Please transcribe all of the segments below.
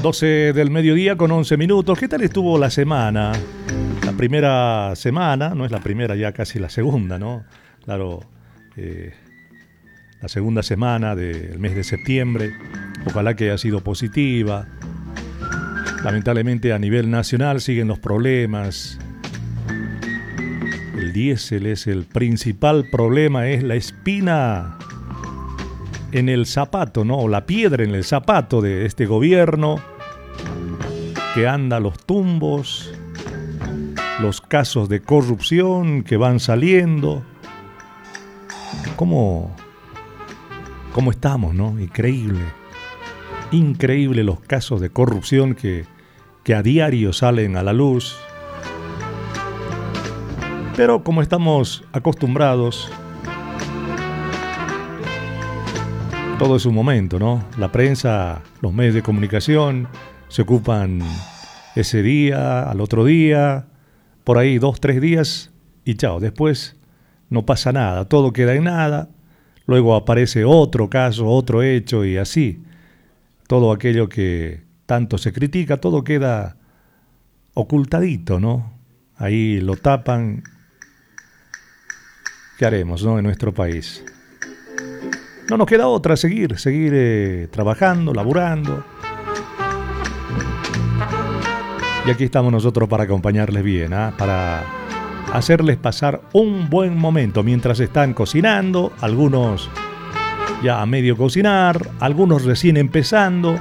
12 del mediodía con 11 minutos. ¿Qué tal estuvo la semana? La primera semana, no es la primera, ya casi la segunda, ¿no? Claro, la segunda semana del mes de septiembre. Ojalá que haya sido positiva. Lamentablemente a nivel nacional siguen los problemas. El diésel es el principal problema, es la espina en el zapato, ¿no? O la piedra en el zapato de este gobierno que anda a los tumbos, los casos de corrupción que van saliendo. ¿Cómo estamos, no? Increíble. Increíble los casos de corrupción que a diario salen a la luz. Pero como estamos acostumbrados, todo es un momento, ¿no? La prensa, los medios de comunicación se ocupan ese día, al otro día, por ahí 2, 3 días y chao. Después no pasa nada, todo queda en nada. Luego aparece otro caso, otro hecho y así. Todo aquello que tanto se critica, todo queda ocultadito, ¿no? Ahí lo tapan. ¿Qué haremos, no? En nuestro país. No nos queda otra, seguir trabajando, laburando. Y aquí estamos nosotros para acompañarles bien, ¿eh? Para hacerles pasar un buen momento mientras están cocinando, algunos ya a medio cocinar, algunos recién empezando.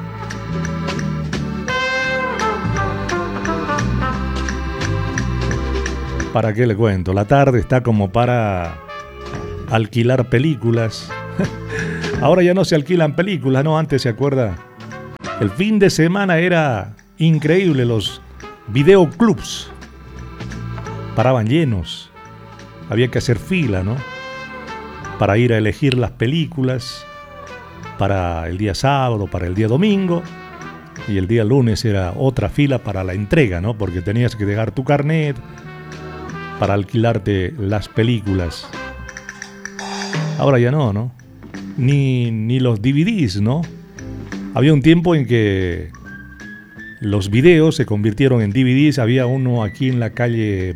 ¿Para qué le cuento? La tarde está como para alquilar películas. Ahora ya no se alquilan películas, ¿no? Antes, ¿se acuerda? El fin de semana era increíble, los videoclubs paraban llenos. Había que hacer fila, ¿no? Para ir a elegir las películas para el día sábado, para el día domingo. Y el día lunes era otra fila para la entrega, ¿no? Porque tenías que dejar tu carnet para alquilarte las películas. Ahora ya no, ¿no? Ni los DVDs, ¿no? Había un tiempo en que los videos se convirtieron en DVDs. Había uno aquí en la calle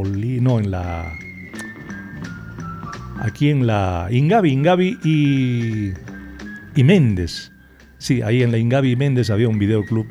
aquí en la Ingavi y Méndez. Sí, ahí en la Ingavi y Méndez había un videoclub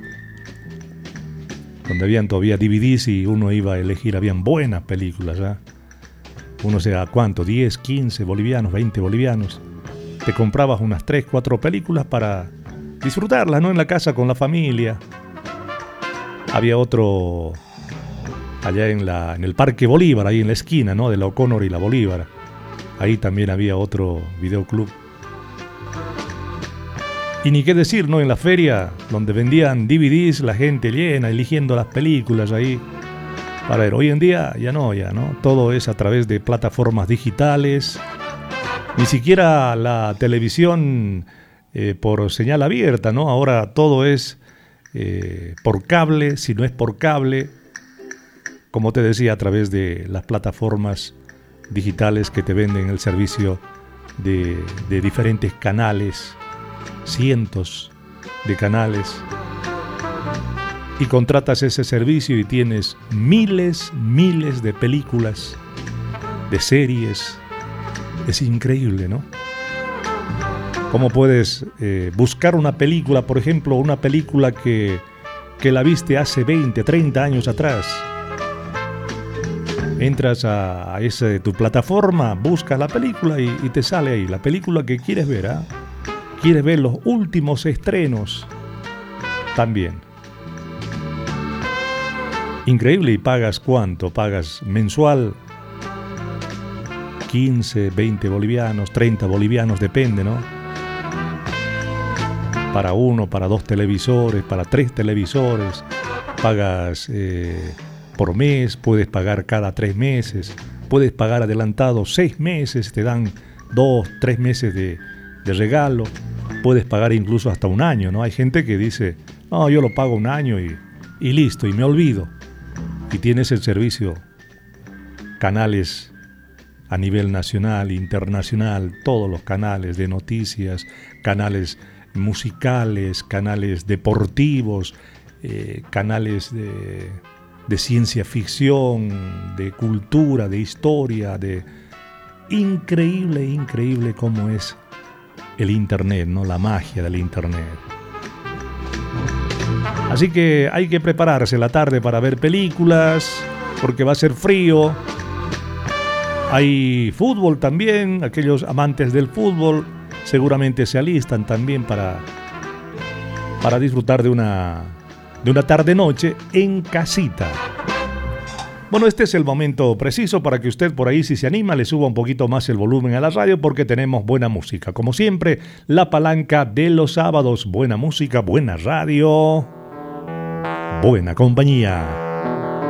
donde habían todavía DVDs y uno iba a elegir, habían buenas películas, ¿eh? Uno sea, ¿cuánto? 10, 15 bolivianos, 20 bolivianos. Te comprabas unas 3, 4 películas para disfrutarlas, ¿no? En la casa con la familia. Había otro allá en el Parque Bolívar, ahí en la esquina, ¿no? De la O'Connor y la Bolívar. Ahí también había otro videoclub. Y ni qué decir, ¿no? En la feria, donde vendían DVDs, la gente llena, eligiendo las películas ahí para ver. Hoy en día ya no. Todo es a través de plataformas digitales. Ni siquiera la televisión por señal abierta, ¿no? Ahora todo es por cable, si no es por cable, como te decía, a través de las plataformas digitales que te venden el servicio de diferentes canales, cientos de canales, y contratas ese servicio y tienes miles de películas, de series. Es increíble, ¿no? ¿Cómo puedes buscar una película, por ejemplo, una película que la viste hace 20, 30 años atrás? Entras a tu plataforma, buscas la película y te sale ahí la película que quieres ver, ¿eh? Quieres ver los últimos estrenos también. Increíble. ¿Y pagas cuánto? Pagas mensual 15, 20 bolivianos, 30 bolivianos, depende, ¿no? Para 1, para 2 televisores, para 3 televisores. Pagas por mes, puedes pagar cada 3 meses, puedes pagar adelantado 6 meses, te dan 2, 3 meses de regalo. Puedes pagar incluso hasta un año, ¿no? Hay gente que dice, no, yo lo pago un año y listo, y me olvido. Y tienes el servicio, canales a nivel nacional, internacional, todos los canales de noticias, canales musicales, canales deportivos, canales de ciencia ficción, de cultura, de historia, increíble, increíble cómo es el internet, ¿no? La magia del internet. Así que hay que prepararse la tarde para ver películas, porque va a ser frío. Hay fútbol también, aquellos amantes del fútbol seguramente se alistan también para disfrutar de una tarde-noche en casita. Bueno, este es el momento preciso para que usted por ahí, si se anima, le suba un poquito más el volumen a la radio porque tenemos buena música. Como siempre, la palanca de los sábados. Buena música, buena radio, buena compañía.